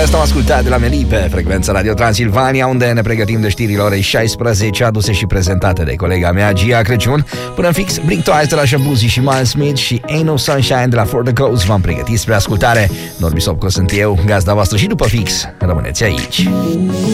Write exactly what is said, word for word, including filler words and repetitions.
asta am ascultat de la Meli pe frecvența Radio Transilvania, unde ne pregătim de știrile orei șaisprezece, aduse și prezentate de colega mea Gia Crăciun. Până în fix, Blink Twice de la Shabuzi și Miles Smith și Ain't No Sunshine de la For The Coast v-am pregătit spre ascultare. Norbi Sopco sunt eu, gazda voastră, și după fix rămâneți aici.